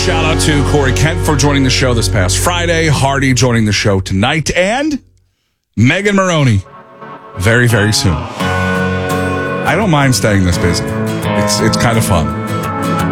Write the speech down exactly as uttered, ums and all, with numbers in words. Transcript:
shout out to Corey Kent for joining the show this past Friday, Hardy joining the show tonight, and Megan Maroney very, very soon. I don't mind staying this busy. It's it's kind of fun.